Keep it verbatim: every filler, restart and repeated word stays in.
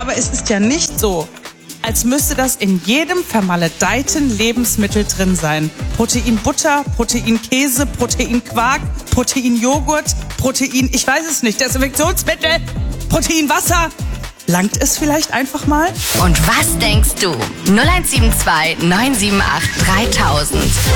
aber es ist ja nicht so, als müsste das in jedem vermaledeiten Lebensmittel drin sein. Protein Butter, Protein Käse, Protein Quark, Protein Joghurt, Protein, ich weiß es nicht, Desinfektionsmittel, Protein Wasser. Langt es vielleicht einfach mal? Und was denkst du? null eins sieben zwei neun sieben acht dreitausend.